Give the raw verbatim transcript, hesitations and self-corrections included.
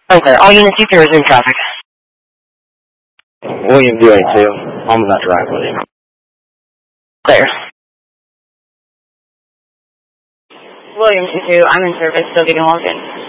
Unclear. All units, you resume traffic. William two eighty-two. I'm about to ride with him. Clear. William two, I'm in service, so getting logged in.